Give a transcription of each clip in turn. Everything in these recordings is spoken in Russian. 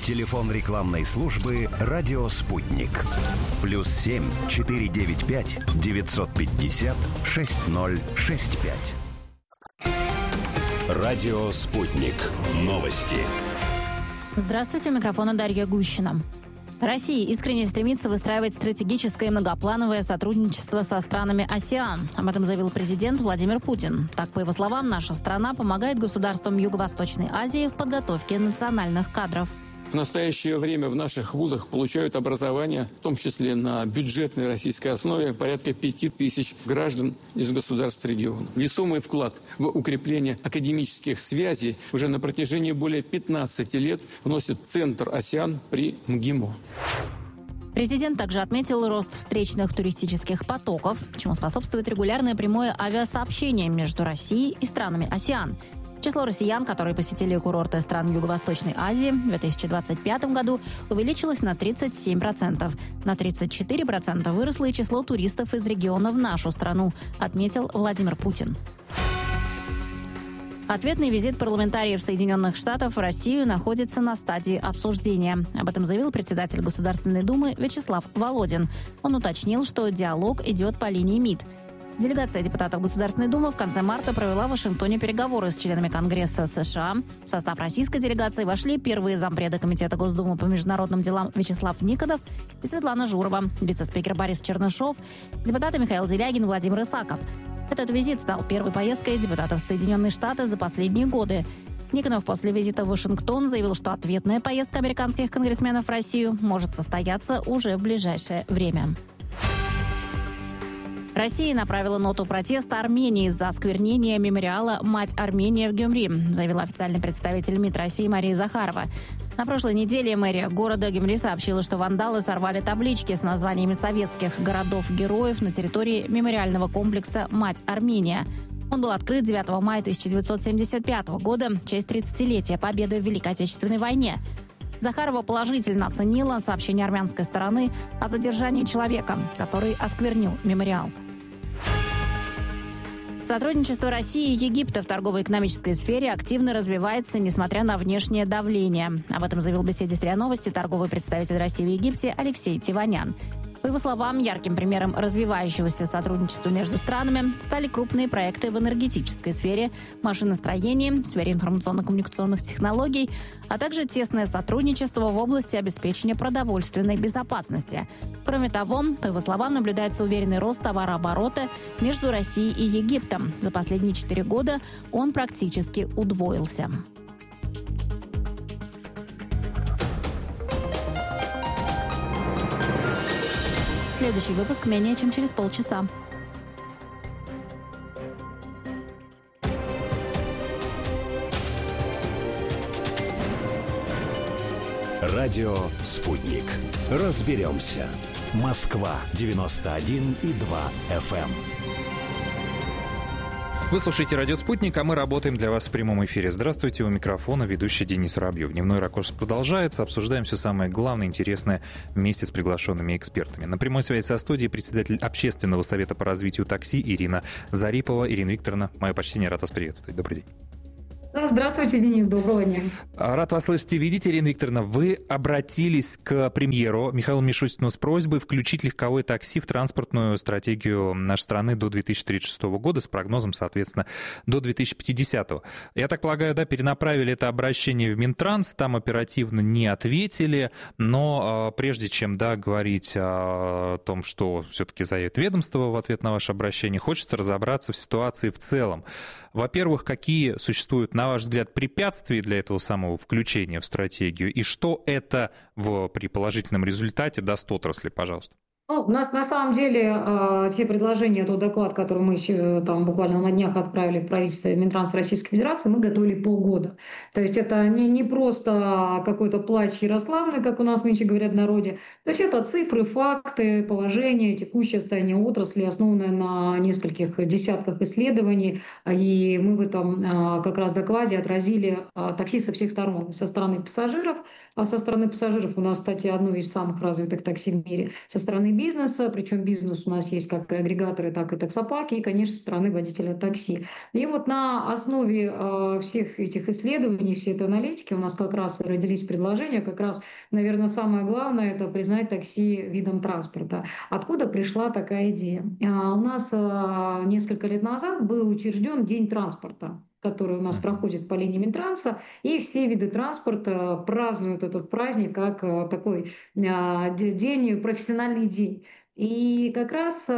Телефон рекламной службы «Радио Спутник». +7 495 950 6065. «Радио Спутник». Новости. Здравствуйте, у микрофона Дарья Гущина. Россия искренне стремится выстраивать стратегическое и многоплановое сотрудничество со странами АСЕАН. Об этом заявил президент Владимир Путин. Так, по его словам, наша страна помогает государствам Юго-Восточной Азии в подготовке национальных кадров. В настоящее время в наших вузах получают образование, в том числе на бюджетной российской основе, порядка 5000 граждан из государств региона. Весомый вклад в укрепление академических связей уже на протяжении более 15 лет вносит Центр АСЕАН при МГИМО. Президент также отметил рост встречных туристических потоков, чему способствует регулярное прямое авиасообщение между Россией и странами АСЕАН. Число россиян, которые посетили курорты стран Юго-Восточной Азии в 2025 году, увеличилось на 37%. На 34% выросло и число туристов из региона в нашу страну, отметил Владимир Путин. Ответный визит парламентариев Соединенных Штатов в Россию находится на стадии обсуждения. Об этом заявил председатель Государственной Думы Вячеслав Володин. Он уточнил, что диалог идет по линии МИД. Делегация депутатов Государственной Думы в конце марта провела в Вашингтоне переговоры с членами Конгресса США. В состав российской делегации вошли первые зампреда Комитета Госдумы по международным делам Вячеслав Никонов и Светлана Журова, вице-спикер Борис Чернышов, депутаты Михаил Делягин и Владимир Исаков. Этот визит стал первой поездкой депутатов в Соединенные Штаты за последние годы. Никонов после визита в Вашингтон заявил, что ответная поездка американских конгрессменов в Россию может состояться уже в ближайшее время. Россия направила ноту протеста Армении за осквернение мемориала «Мать Армения» в Гюмри, заявила официальный представитель МИД России Мария Захарова. На прошлой неделе мэрия города Гюмри сообщила, что вандалы сорвали таблички с названиями советских городов-героев на территории мемориального комплекса «Мать Армения». Он был открыт 9 мая 1975 года, в честь 30-летия победы в Великой Отечественной войне. Захарова положительно оценила сообщение армянской стороны о задержании человека, который осквернил мемориал. Сотрудничество России и Египта в торгово-экономической сфере активно развивается, несмотря на внешнее давление. Об этом заявил в беседе с РИА Новости торговый представитель России в Египте Алексей Тиванян. По его словам, ярким примером развивающегося сотрудничества между странами стали крупные проекты в энергетической сфере, машиностроении, сфере информационно-коммуникационных технологий, а также тесное сотрудничество в области обеспечения продовольственной безопасности. Кроме того, по его словам, наблюдается уверенный рост товарооборота между Россией и Египтом. За последние 4 года он практически удвоился. Следующий выпуск менее чем через полчаса. «Радио Спутник». Разберемся. Москва 91,2 FM. Вы слушаете «Радио Спутник», а мы работаем для вас в прямом эфире. Здравствуйте, у микрофона ведущий Денис Воробьев. Дневной ракурс продолжается. Обсуждаем все самое главное, интересное вместе с приглашенными экспертами. На прямой связи со студией председатель Общественного совета по развитию такси Ирина Зарипова. Ирина Викторовна, мое почтение, рад вас приветствовать. Добрый день. Здравствуйте, Денис, доброго дня. Рад вас слышать и видеть, Ирина Викторовна. Вы обратились к премьеру Михаилу Мишустину с просьбой включить легковое такси в транспортную стратегию нашей страны до 2036 года с прогнозом, соответственно, до 2050. Я так полагаю, да, перенаправили это обращение в Минтранс, там оперативно не ответили, но прежде чем, да, говорить о том, что все-таки заявит ведомство в ответ на ваше обращение, хочется разобраться в ситуации в целом. Во-первых, какие существуют, на ваш взгляд, препятствия для этого самого включения в стратегию, и что это при положительном результате даст отрасли, пожалуйста? Ну, у нас на самом деле те предложения, тот доклад, который мы там буквально на днях отправили в правительство Минтранс Российской Федерации, мы готовили полгода. То есть это не просто какой-то плач ярославный, как у нас нынче говорят в народе. То есть это цифры, факты, положение, текущее состояние отрасли, основанное на нескольких десятках исследований. И мы в этом как раз докладе отразили такси со всех сторон. Со стороны пассажиров, а со стороны пассажиров у нас, кстати, одно из самых развитых такси в мире, со стороны бизнеса, причем бизнес у нас есть как и агрегаторы, так и таксопарки, и, конечно, со стороны водителя такси. И вот на основе всех этих исследований, всей этой аналитики у нас как раз и родились предложения, как раз, наверное, самое главное — это признать такси видом транспорта. Откуда пришла такая идея? У нас несколько лет назад был учрежден День транспорта, который у нас проходит по линии Минтранса, и все виды транспорта празднуют этот праздник как такой день, профессиональный день. И как раз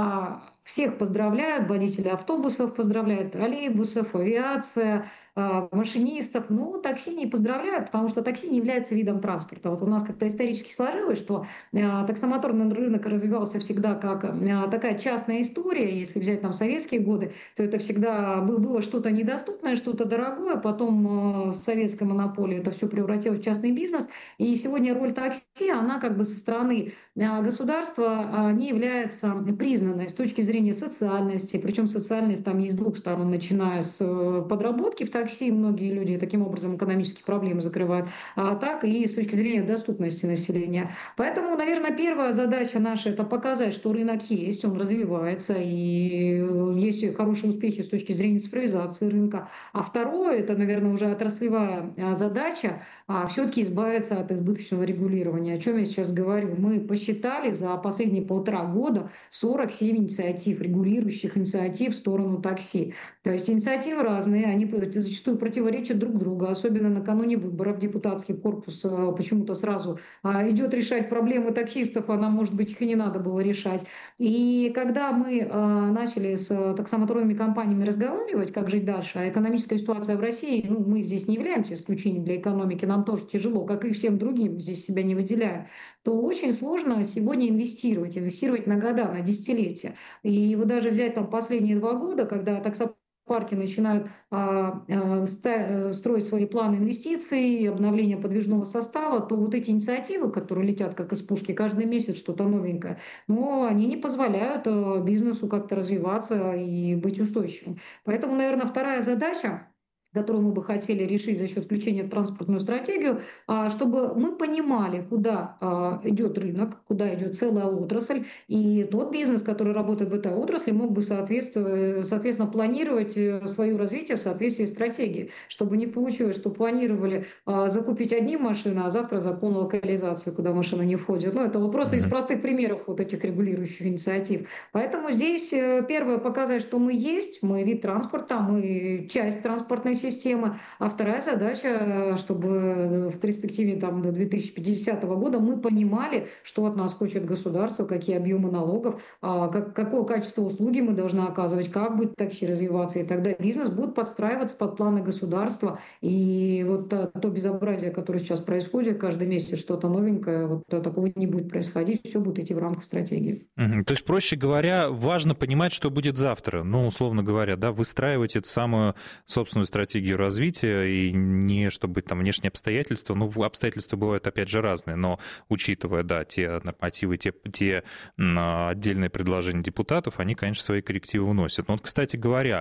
всех поздравляют, водители автобусов поздравляют, троллейбусов, авиация, машинистов. Но такси не поздравляют, потому что такси не является видом транспорта. Вот у нас как-то исторически сложилось, что таксомоторный рынок развивался всегда как такая частная история. Если взять там советские годы, то это всегда было что-то недоступное, что-то дорогое. Потом с советской монополией это все превратилось в частный бизнес. И сегодня роль такси, она как бы со стороны государства не является признанной с точки зрения социальности. Причем социальность там есть с двух сторон, начиная с подработки в такси. Многие люди таким образом экономические проблемы закрывают, так и с точки зрения доступности населения. Поэтому, наверное, первая задача наша — это показать, что рынок есть, он развивается, и есть хорошие успехи с точки зрения цифровизации рынка. А второе — это, наверное, уже отраслевая задача все-таки избавиться от избыточного регулирования. О чем я сейчас говорю? Мы посчитали за последние 1,5 года 47 инициатив, регулирующих инициатив в сторону такси. То есть инициативы разные, они зачастую противоречат друг другу, особенно накануне выборов. Депутатский корпус почему-то сразу идет решать проблемы таксистов, а нам, может быть, их и не надо было решать. И когда мы начали с таксомоторными компаниями разговаривать, как жить дальше, а экономическая ситуация в России, ну, мы здесь не являемся исключением для экономики, нам тоже тяжело, как и всем другим, здесь себя не выделяем, то очень сложно сегодня инвестировать на года, на десятилетия. И вот даже взять там последние 2 года, когда таксопарки начинают строить свои планы инвестиций, обновления подвижного состава, то вот эти инициативы, которые летят как из пушки, каждый месяц что-то новенькое, но они не позволяют бизнесу как-то развиваться и быть устойчивым. Поэтому, наверное, вторая задача, которую мы бы хотели решить за счет включения в транспортную стратегию, чтобы мы понимали, куда идет рынок, куда идет целая отрасль, и тот бизнес, который работает в этой отрасли, мог бы соответственно планировать свое развитие в соответствии с стратегией, чтобы не получилось, что планировали закупить одни машины, а завтра закон о локализации, куда машина не входит. Ну, это вот просто из простых примеров вот этих регулирующих инициатив. Поэтому здесь первое — показать, что мы есть, мы вид транспорта, мы часть транспортной системы. А вторая задача, чтобы в перспективе там, до 2050 года мы понимали, что от нас хочет государство, какие объемы налогов, какое качество услуги мы должны оказывать, как будет такси развиваться. И тогда бизнес будет подстраиваться под планы государства. И вот то безобразие, которое сейчас происходит, каждый месяц что-то новенькое, вот такого не будет происходить, все будет идти в рамках стратегии. То есть, проще говоря, важно понимать, что будет завтра. Ну, условно говоря, да, выстраивать эту самую собственную стратегию развития, и не чтобы там внешние обстоятельства, ну, обстоятельства бывают, опять же, разные, но учитывая, да, те нормативы, те отдельные предложения депутатов, они, конечно, свои коррективы вносят. Но вот, кстати говоря,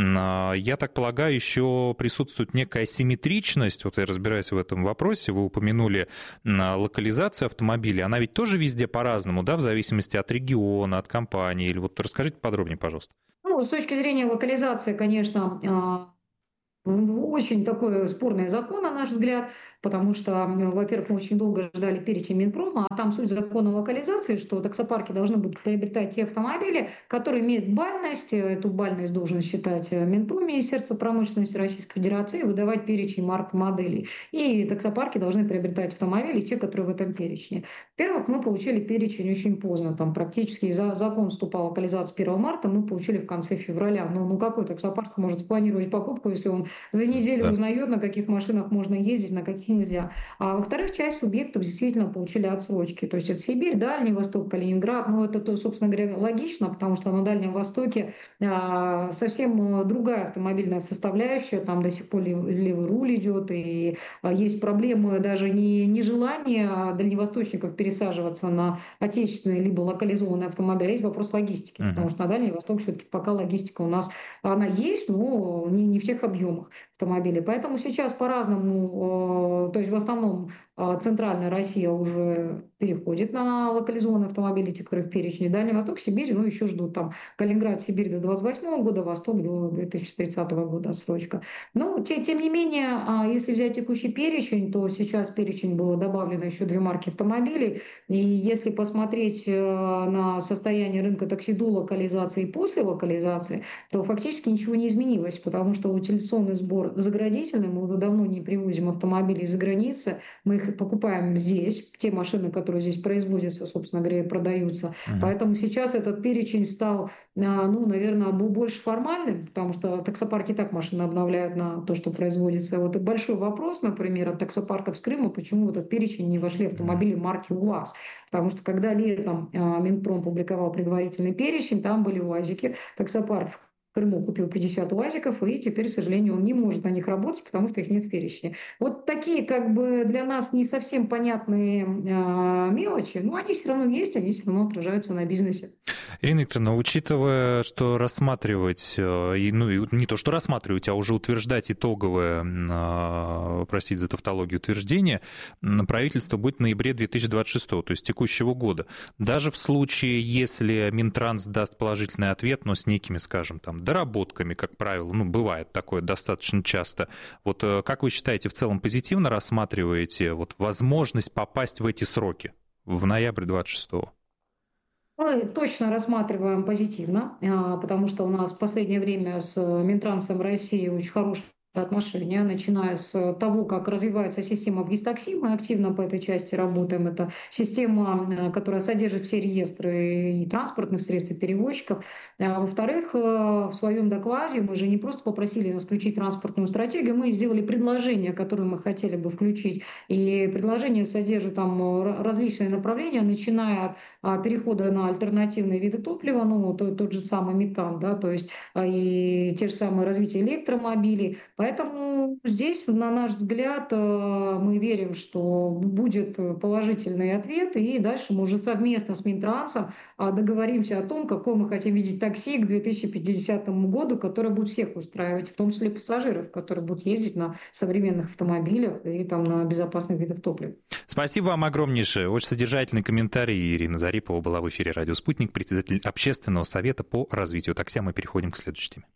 я так полагаю, еще присутствует некая асимметричность, вот я разбираюсь в этом вопросе, вы упомянули локализацию автомобиля, она ведь тоже везде по-разному, да, в зависимости от региона, от компании, или вот расскажите подробнее, пожалуйста. Ну, с точки зрения локализации, конечно, очень такой спорный закон, на наш взгляд, потому что, во-первых, мы очень долго ждали перечень Минпрома, а там суть закона о локализации, что таксопарки должны будут приобретать те автомобили, которые имеют бальность, эту бальность должен считать Минпром, Министерство промышленности Российской Федерации, и выдавать перечень марк и моделей. И таксопарки должны приобретать автомобили, те, которые в этом перечне. Во-первых, мы получили перечень очень поздно, там практически закон вступал в локализацию 1 марта, мы получили в конце февраля. Ну какой таксопарк может спланировать покупку, если он за неделю узнает, на каких машинах можно ездить, на каких нельзя. А во-вторых, часть субъектов действительно получили отсрочки. То есть это Сибирь, Дальний Восток, Калининград. Ну, это, собственно говоря, логично, потому что на Дальнем Востоке совсем другая автомобильная составляющая. Там до сих пор левый руль идет, и есть проблемы даже не желания дальневосточников пересаживаться на отечественные либо локализованные автомобили, а есть вопрос логистики. Потому что на Дальний Восток все-таки пока логистика у нас она есть, но не в тех объемах автомобилей. Поэтому сейчас по-разному, то есть в основном центральная Россия уже переходит на локализованные автомобили, те, которые в перечне. Дальний Восток, Сибирь, еще ждут там Калининград, Сибирь до 2028 года, Восток до 2030 года отсрочка. Но, тем не менее, если взять текущий перечень, то сейчас в перечень было добавлено еще 2 марки автомобилей. И если посмотреть на состояние рынка такси до локализации и после локализации, то фактически ничего не изменилось, потому что утилизационный сбор заградительный, мы уже давно не привозим автомобили из-за границы, мы их покупаем здесь, те машины, которые здесь производятся, собственно говоря, и продаются. Поэтому сейчас этот перечень стал, наверное, больше формальным, потому что таксопарки так машины обновляют на то, что производится. Вот и большой вопрос, например, от таксопарков с Крыма, почему в этот перечень не вошли автомобили марки УАЗ. Потому что когда летом Минпром публиковал предварительный перечень, там были УАЗики, таксопарк в Крыму купил 50 УАЗиков, и теперь, к сожалению, он не может на них работать, потому что их нет в перечне. Вот такие для нас не совсем понятные мелочи, но они все равно есть, они все равно отражаются на бизнесе. Ирина Викторовна, учитывая, что рассматривать, и не то что рассматривать, а уже утверждать итоговое, простите за тавтологию, утверждение, правительство будет в ноябре 2026, то есть текущего года. Даже в случае, если Минтранс даст положительный ответ, но с некими, скажем, там, доработками, как правило, бывает такое достаточно часто. Вот как вы считаете, в целом позитивно рассматриваете возможность попасть в эти сроки в ноябре 26-го? Мы точно рассматриваем позитивно, потому что у нас в последнее время с Минтрансом России очень хорошие отношения, начиная с того, как развивается система в ГИС-такси. Мы активно по этой части работаем. Это система, которая содержит все реестры и транспортных средств, и перевозчиков. Во-вторых, в своем докладе мы же не просто попросили нас включить транспортную стратегию, мы сделали предложение, которое мы хотели бы включить. И предложение содержит там различные направления, начиная от перехода на альтернативные виды топлива, тот же самый метан, да, то есть и те же самые развитие электромобилей. Поэтому здесь, на наш взгляд, мы верим, что будет положительный ответ, и дальше мы уже совместно с Минтрансом договоримся о том, какое мы хотим видеть такси к 2050 году, которое будет всех устраивать, в том числе пассажиров, которые будут ездить на современных автомобилях и на безопасных видах топлива. Спасибо вам огромнейшее. Очень содержательный комментарий. Ирина Зарипова была в эфире «Радио Спутник», председатель Общественного совета по развитию такси. Мы переходим к следующей теме.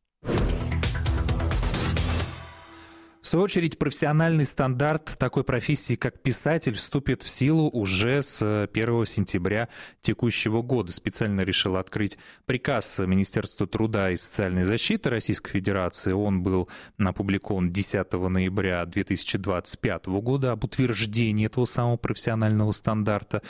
В свою очередь, профессиональный стандарт такой профессии, как писатель, вступит в силу уже с 1 сентября текущего года. Специально решил открыть приказ Министерства труда и социальной защиты Российской Федерации. Он был опубликован 10 ноября 2025 года об утверждении этого самого профессионального стандарта.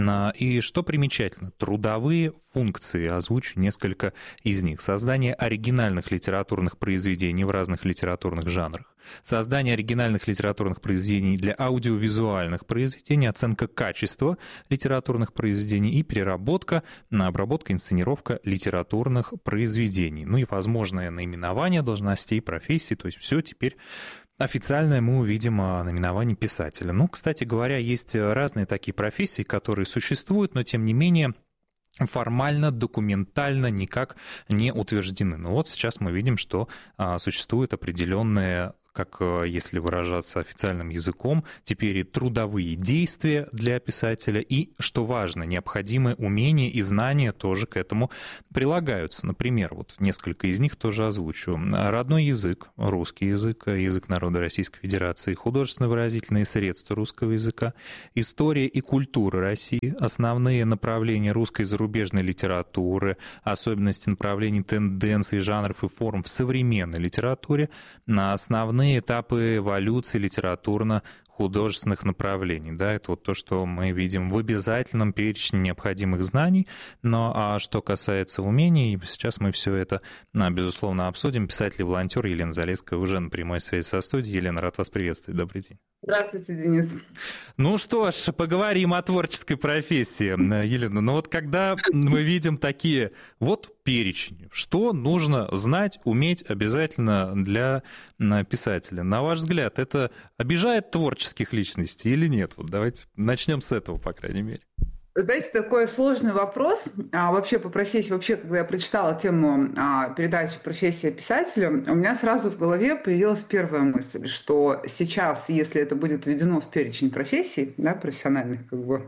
И что примечательно, трудовые функции, озвучу несколько из них. Создание оригинальных литературных произведений в разных литературных жанрах. Создание оригинальных литературных произведений для аудиовизуальных произведений, оценка качества литературных произведений и переработка, обработка, инсценировка литературных произведений. И возможное наименование должностей, профессий, то есть все теперь официальное мы увидим наименование писателя. Кстати говоря, есть разные такие профессии, которые существуют, но тем не менее формально, документально никак не утверждены. Сейчас мы видим, что существуют определенные, как если выражаться официальным языком, теперь и трудовые действия для писателя, и, что важно, необходимые умения и знания тоже к этому прилагаются. Например, несколько из них тоже озвучу. Родной язык, русский язык, язык народа Российской Федерации, художественно-выразительные средства русского языка, история и культура России, основные направления русской и зарубежной литературы, особенности направлений, тенденций, жанров и форм в современной литературе, основные этапы эволюции литературно-художественных направлений. Это то, что мы видим в обязательном перечне необходимых знаний. А что касается умений, сейчас мы все это, безусловно, обсудим. Писатель и волонтер Елена Залесская уже на прямой связи со студией. Елена, рад вас приветствовать. Добрый день. Здравствуйте, Денис. Что ж, поговорим о творческой профессии. Елена, когда мы видим такие перечни, что нужно знать, уметь обязательно для писателя? На ваш взгляд, это обижает творческих личностей или нет? Давайте начнем с этого, по крайней мере. Знаете, такой сложный вопрос. Вообще по профессии, когда я прочитала тему передачи «Профессия писателя», у меня сразу в голове появилась первая мысль, что сейчас, если это будет введено в перечень профессий, да, профессиональный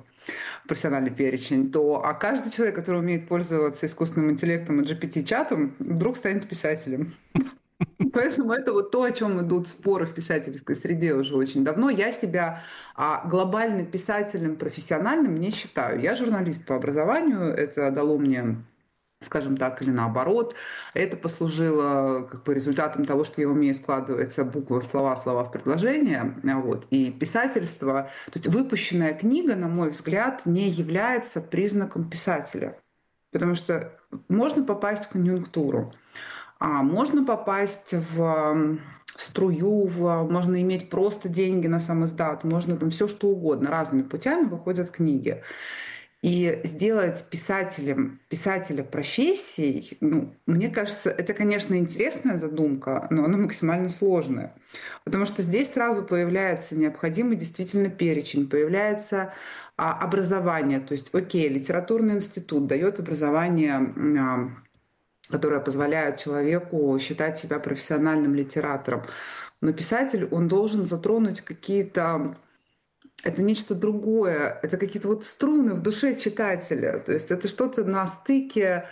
перечень, то каждый человек, который умеет пользоваться искусственным интеллектом и GPT-чатом, вдруг станет писателем. Поэтому это вот то, о чем идут споры в писательской среде уже очень давно. Я себя глобальным писателем профессиональным не считаю. Я журналист по образованию. Это дало мне, скажем так, или наоборот. Это послужило результатом того, что я умею складывать буквы в слова, слова в предложения. Вот. И писательство, то есть выпущенная книга, на мой взгляд, не является признаком писателя. Потому что можно попасть в конъюнктуру. Можно попасть в струю, можно иметь просто деньги на сам издат, можно там все что угодно. Разными путями выходят книги. И сделать писателя профессией, мне кажется, это, конечно, интересная задумка, но она максимально сложная. Потому что здесь сразу появляется необходимый действительно перечень, появляется образование. То есть, окей, литературный институт дает образование, которая позволяет человеку считать себя профессиональным литератором. Но писатель, он должен затронуть какие-то... Это нечто другое, это какие-то вот струны в душе читателя. То есть это что-то на стыке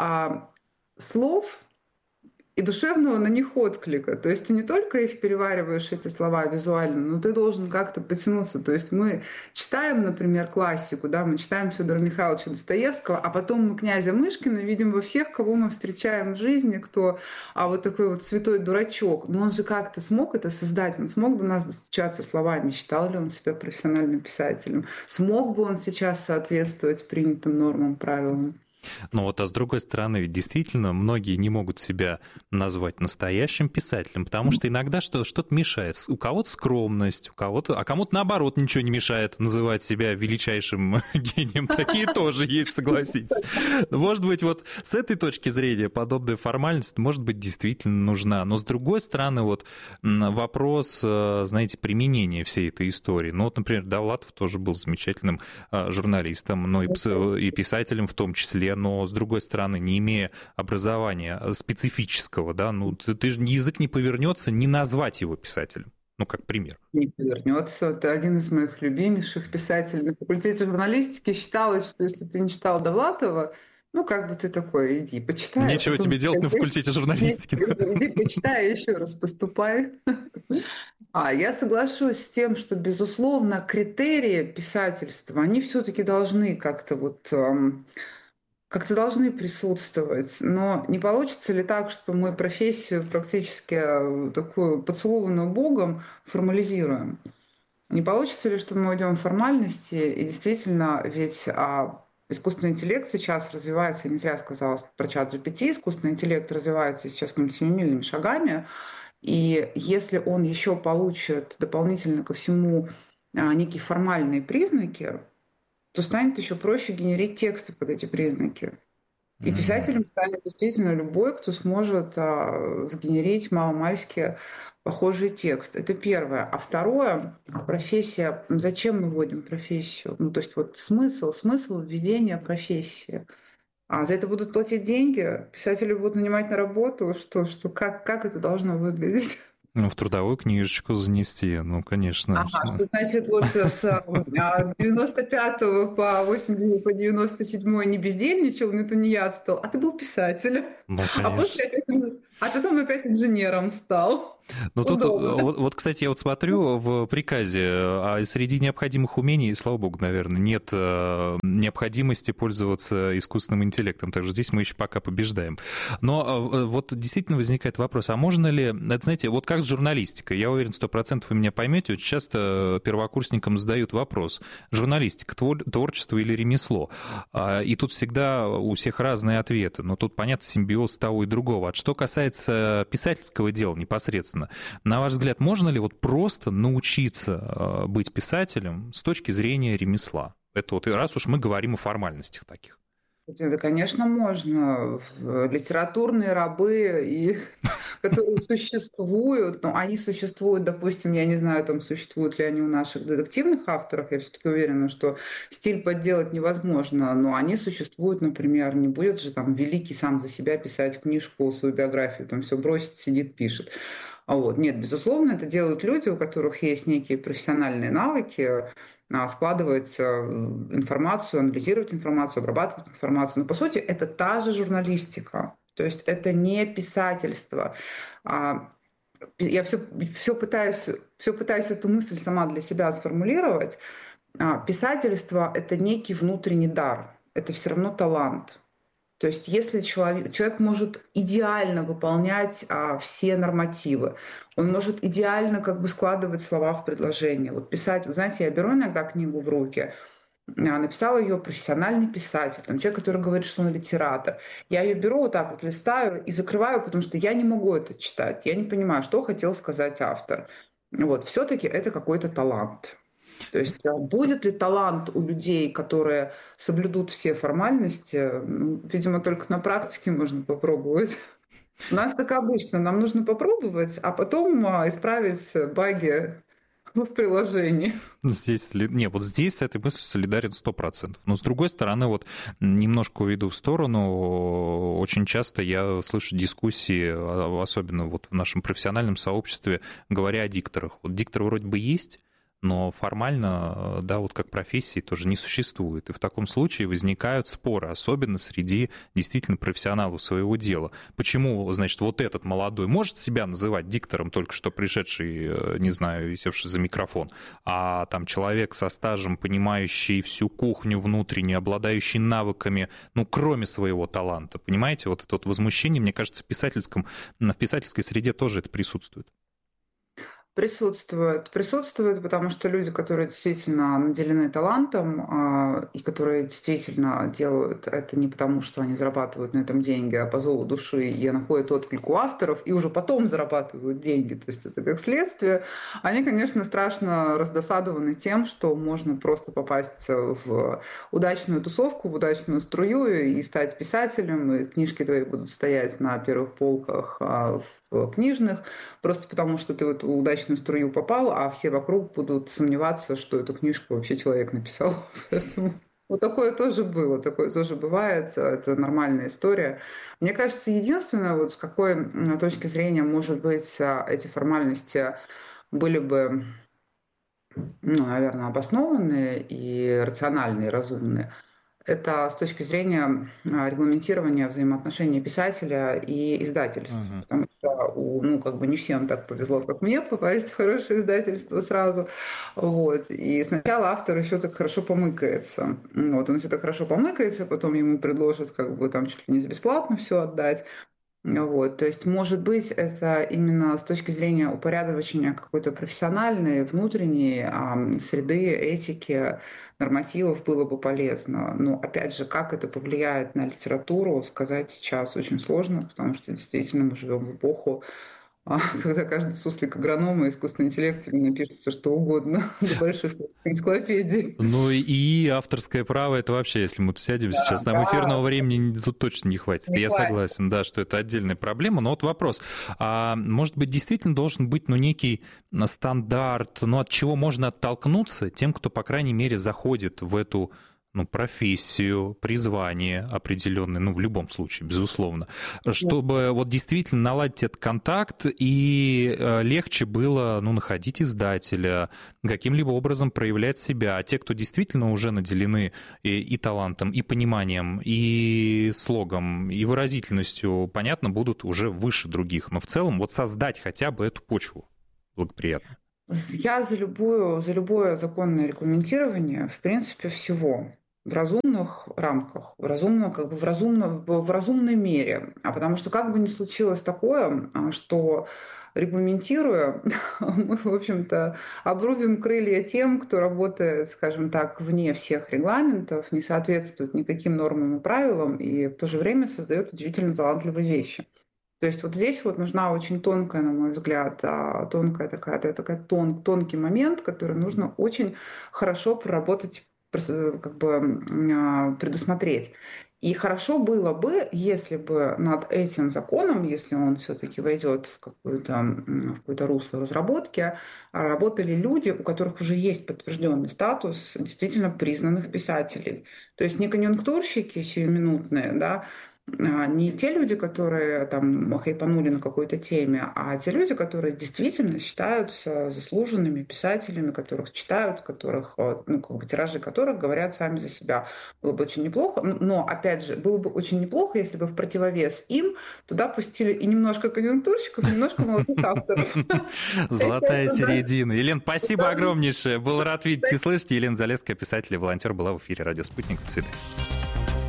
слов и душевного на них отклика. То есть ты не только их перевариваешь, эти слова, визуально, но ты должен как-то потянуться. То есть мы читаем, например, классику, да, мы читаем Фёдора Михайловича Достоевского, а потом мы князя Мышкина видим во всех, кого мы встречаем в жизни, кто вот такой вот святой дурачок. Но он же как-то смог это создать, он смог до нас достучаться словами. Считал ли он себя профессиональным писателем? Смог бы он сейчас соответствовать принятым нормам, правилам? Ну вот, а с другой стороны, ведь действительно многие не могут себя назвать настоящим писателем, потому что иногда что-то мешает. У кого-то скромность, а кому-то, наоборот, ничего не мешает называть себя величайшим гением. Такие тоже есть, согласитесь. Может быть, вот с этой точки зрения подобная формальность, может быть, действительно нужна. Но с другой стороны, вот вопрос, знаете, применения всей этой истории. Ну вот, например, Довлатов тоже был замечательным журналистом, но и писателем в том числе. Но, с другой стороны, не имея образования специфического, да, ты же язык не повернется не назвать его писателем, как пример. Не повернется. Это один из моих любимейших писателей. На факультете журналистики считалось, что если ты не читал Довлатова, ты такой, иди, почитай. Нечего тебе делать на факультете журналистики. Иди, почитай, еще раз поступай. Я соглашусь с тем, что, безусловно, критерии писательства, они все-таки должны как-то должны присутствовать. Но не получится ли так, что мы профессию практически такую поцелованную Богом формализируем? Не получится ли, что мы уйдем в формальности? И действительно, ведь искусственный интеллект сейчас развивается, я не зря сказала про чат GPT, искусственный интеллект развивается сейчас семимильными шагами. И если он еще получит дополнительно ко всему некие формальные признаки, то станет еще проще генерить тексты под эти признаки. И писателем станет действительно любой, кто сможет сгенерить маломальски похожий текст. Это первое. А второе, профессия. Зачем мы вводим профессию? То есть смысл введения профессии. За это будут платить деньги, писатели будут нанимать на работу. Как это должно выглядеть? В трудовую книжечку занести, конечно. Что значит, с 95 по 97 не бездельничал, не тунеядствовал, а ты был писателем. А потом опять инженером стал. Тут, кстати, я смотрю в приказе, среди необходимых умений, слава богу, наверное, нет необходимости пользоваться искусственным интеллектом, так что здесь мы еще пока побеждаем. Но действительно возникает вопрос, а можно ли, это, знаете, как с журналистикой, я уверен, 100% вы меня поймете, очень часто первокурсникам задают вопрос, журналистика, творчество или ремесло? И тут всегда у всех разные ответы, но тут, понятно, симбиоз того и другого. А что касается писательского дела непосредственно, на ваш взгляд, можно ли просто научиться быть писателем с точки зрения ремесла? Это раз уж мы говорим о формальностях таких. Это, конечно, можно. Литературные рабы, которые существуют, но они существуют, допустим, я не знаю, там существуют ли они у наших детективных авторов, я все-таки уверена, что стиль подделать невозможно, но они существуют, например, не будет же там великий сам за себя писать книжку, свою биографию, там все бросит, сидит, пишет. Вот. Нет, безусловно, это делают люди, у которых есть некие профессиональные навыки, складывать информацию, анализировать информацию, обрабатывать информацию. Но, по сути, это та же журналистика. То есть это не писательство. Я все пытаюсь эту мысль сама для себя сформулировать. Писательство – это некий внутренний дар. Это все равно талант. То есть если человек может идеально выполнять все нормативы, он может идеально как бы складывать слова в предложение. Вот писать, вот знаете, я беру иногда книгу в руки, написал ее профессиональный писатель, там, человек, который говорит, что он литератор. Я ее беру вот так вот, листаю и закрываю, потому что я не могу это читать. Я не понимаю, что хотел сказать автор. Вот, все-таки это какой-то талант. То есть будет ли талант у людей, которые соблюдут все формальности? Видимо, только на практике можно попробовать. У нас, как обычно, нам нужно попробовать, а потом исправить баги в приложении. Вот здесь с этой мыслью солидарен 100%. Но с другой стороны, вот немножко уйду в сторону, очень часто я слышу дискуссии, особенно вот в нашем профессиональном сообществе, говоря о дикторах. Вот диктор вроде бы есть, но формально, да, вот как профессии тоже не существует. И в таком случае возникают споры, особенно среди действительно профессионалов своего дела. Почему, значит, вот этот молодой может себя называть диктором, только что пришедший, не знаю, севший за микрофон, а там человек со стажем, понимающий всю кухню внутреннюю, обладающий навыками, ну, кроме своего таланта, понимаете? Вот это вот возмущение, мне кажется, в писательской среде тоже это присутствует. Присутствует, потому что люди, которые действительно наделены талантом и которые действительно делают это не потому, что они зарабатывают на этом деньги, а по зову души и находят отклик у авторов, и уже потом зарабатывают деньги, то есть это как следствие, они, конечно, страшно раздосадованы тем, что можно просто попасть в удачную тусовку, в удачную струю и стать писателем, и книжки твои будут стоять на первых полках книжных, просто потому что ты в эту удачную струю попал, а все вокруг будут сомневаться, что эту книжку вообще человек написал. Поэтому вот такое тоже было, такое тоже бывает, это нормальная история. Мне кажется, единственное, вот с какой точки зрения, может быть, эти формальности были бы, ну, наверное, обоснованные и рациональные, и разумные, это с точки зрения регламентирования взаимоотношений писателя и издательств. Потому что как бы не всем так повезло, как мне, попасть в хорошее издательство сразу. Вот. И сначала автор еще так хорошо помыкается. Вот. Он все так хорошо помыкается, потом ему предложат как бы там чуть ли не за бесплатно все отдать. Вот, то есть, может быть, это именно с точки зрения упорядочения какой-то профессиональной, внутренней среды, этики, нормативов было бы полезно. Но, опять же, как это повлияет на литературу, сказать сейчас очень сложно, потому что действительно мы живем в эпоху, когда каждый суслик агронома и искусственный интеллект тебе напишет все, что угодно, до большой энциклопедии. Ну и авторское право, это вообще, если мы сядем сейчас, нам эфирного времени тут точно не хватит. Я согласен, да, что это отдельная проблема. Но вот вопрос, может быть, действительно должен быть некий стандарт, от чего можно оттолкнуться тем, кто, по крайней мере, заходит в эту профессию, призвание определенное, в любом случае, безусловно, чтобы вот действительно наладить этот контакт и легче было, находить издателя, каким-либо образом проявлять себя. А те, кто действительно уже наделены и талантом, и пониманием, и слогом, и выразительностью, понятно, будут уже выше других. Но в целом вот создать хотя бы эту почву благоприятную. Я за любое законное регламентирование, в принципе, всего. В разумных рамках, в разумной мере. Потому что как бы ни случилось такое, что регламентируя, мы, в общем-то, обрубим крылья тем, кто работает, скажем так, вне всех регламентов, не соответствует никаким нормам и правилам и в то же время создает удивительно талантливые вещи. То есть вот здесь вот нужна очень тонкая, на мой взгляд, тонкий момент, который нужно очень хорошо проработать, как бы предусмотреть. И хорошо было бы, если бы над этим законом, если он все-таки войдет в какое-то русло разработки, работали люди, у которых уже есть подтвержденный статус действительно признанных писателей. То есть не конъюнктурщики сиюминутные, да, не те люди, которые там хайпанули на какой-то теме, а те люди, которые действительно считаются заслуженными писателями, которых читают, которых, тиражи которых говорят сами за себя. Было бы очень неплохо, но, опять же, было бы очень неплохо, если бы в противовес им туда пустили и немножко конъюнктурщиков, и немножко молодых авторов. Золотая середина. Елена, спасибо огромнейшее. Был рад видеть и слышать. Елена Залесская, писатель и волонтер, была в эфире «Радио Спутник». До свидания.